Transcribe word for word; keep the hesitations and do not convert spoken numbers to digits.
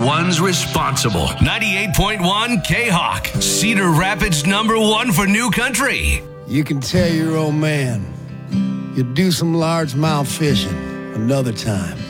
one's responsible. ninety-eight point one K-Hawk, Cedar Rapids number one for new country. You can tell your old man you'll do some largemouth fishing another time.